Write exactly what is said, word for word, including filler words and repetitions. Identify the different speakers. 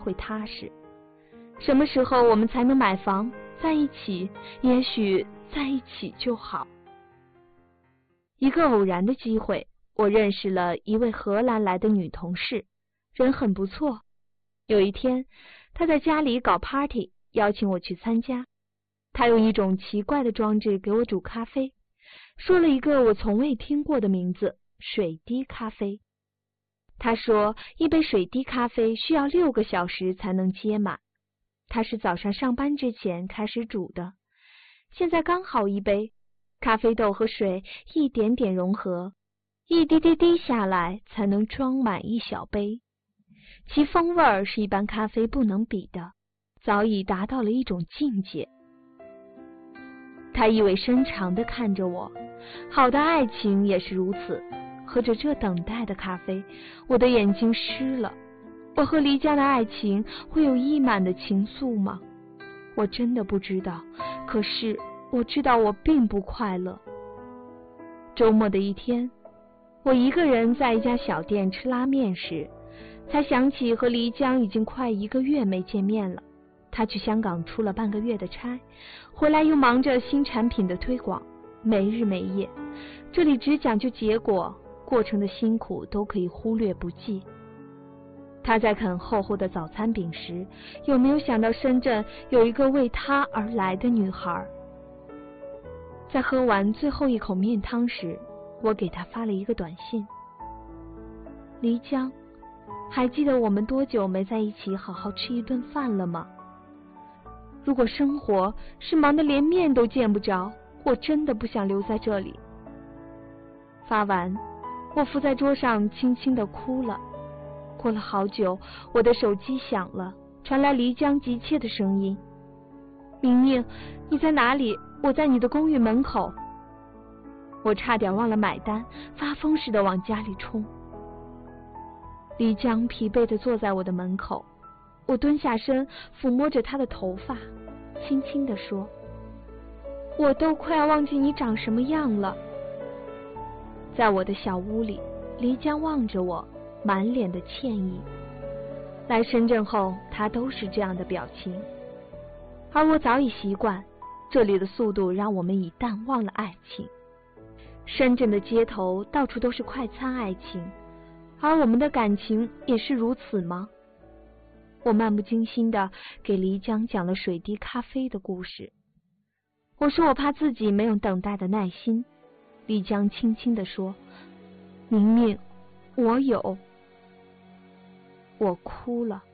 Speaker 1: 会踏实。什么时候我们才能买房？在一起，也许在一起就好。一个偶然的机会，我认识了一位荷兰来的女同事，人很不错。有一天，她在家里搞 party， 邀请我去参加。她用一种奇怪的装置给我煮咖啡，说了一个我从未听过的名字——水滴咖啡。她说，一杯水滴咖啡需要六个小时才能接满。她是早上上班之前开始煮的，现在刚好一杯，咖啡豆和水一点点融合，一滴滴滴下来才能装满一小杯，其风味是一般咖啡不能比的，早已达到了一种境界。他意味深长地看着我，好的爱情也是如此。喝着这等待的咖啡，我的眼睛湿了。我和黎江的爱情会有溢满的情愫吗？我真的不知道，可是我知道我并不快乐。周末的一天，我一个人在一家小店吃拉面时，才想起和黎江已经快一个月没见面了。他去香港出了半个月的差，回来又忙着新产品的推广，没日没夜。这里只讲究结果，过程的辛苦都可以忽略不计。他在啃厚厚的早餐饼时，有没有想到深圳有一个为他而来的女孩？在喝完最后一口面汤时，我给他发了一个短信：黎江，还记得我们多久没在一起好好吃一顿饭了吗？如果生活是忙得连面都见不着，我真的不想留在这里。发完，我伏在桌上轻轻地哭了。过了好久，我的手机响了，传来黎江急切的声音：明明，你在哪里？我在你的公寓门口。我差点忘了买单，发疯似的往家里冲。黎江疲惫地坐在我的门口，我蹲下身抚摸着他的头发，轻轻地说：我都快要忘记你长什么样了。在我的小屋里，黎江望着我，满脸的歉意。来深圳后，他都是这样的表情，而我早已习惯，这里的速度让我们已淡忘了爱情。深圳的街头到处都是快餐爱情，而我们的感情也是如此吗？我漫不经心地给黎江讲了水滴咖啡的故事。我说我怕自己没有等待的耐心。黎江轻轻地说：明明，我有。我哭了。